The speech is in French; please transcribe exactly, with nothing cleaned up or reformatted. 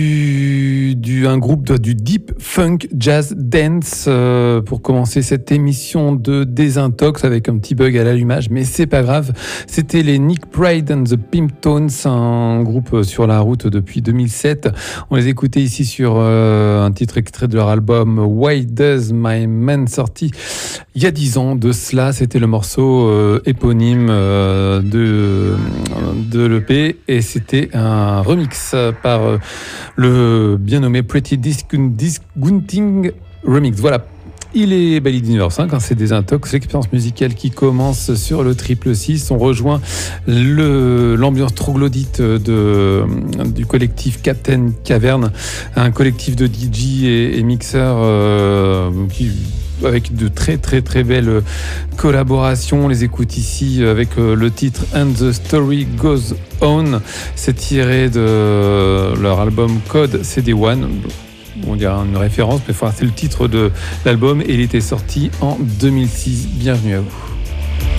Du, du, un groupe de, du Deep Funk Jazz Dance euh, pour commencer cette émission de Désintox avec un petit bug à l'allumage, mais c'est pas grave. C'était les Nick Pride and the Pimptones, un groupe sur la route depuis deux mille sept. On les écoutait ici sur euh, un titre extrait de leur album Why Does My Man, sorti il y a dix ans de cela. C'était le morceau euh, éponyme euh, de, de l'E P et c'était un remix par euh, le bien nommé Pretty Discounting Remix. Voilà. Il est bah, dix-neuf heures cinq, hein, c'est Désintox, l'expérience musicale qui commence sur le triple six. On rejoint le, l'ambiance troglodyte de, du collectif Captain Cavern, un collectif de D J et, et mixeurs euh, qui... avec de très très très belles collaborations. On les écoute ici avec le titre And the Story Goes On. C'est tiré de leur album Code C D un. On dirait une référence, mais enfin, c'est le titre de l'album et il était sorti en deux mille six. Bienvenue à vous.